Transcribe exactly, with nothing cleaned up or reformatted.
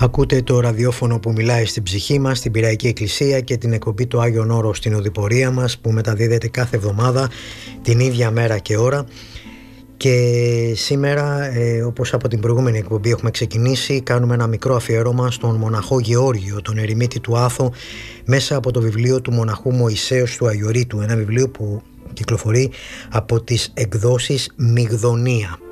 Ακούτε το ραδιόφωνο που μιλάει στην ψυχή μας, στην Πειραϊκή Εκκλησία, και την εκπομπή του Άγιον Όρος στην Οδηπορία μας, που μεταδίδεται κάθε εβδομάδα την ίδια μέρα και ώρα. Και σήμερα, ε, όπως από την προηγούμενη εκπομπή έχουμε ξεκινήσει, κάνουμε ένα μικρό αφιέρωμα στον μοναχό Γεώργιο, τον ερημίτη του Άθο, μέσα από το βιβλίο του μοναχού Μωυσέως του Αγιορείτου, ένα βιβλίο που κυκλοφορεί από τις εκδόσεις Μυγδονία.